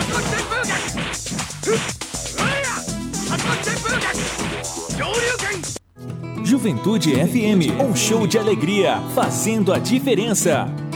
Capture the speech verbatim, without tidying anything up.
Juventude F M, um show de alegria, fazendo a diferença.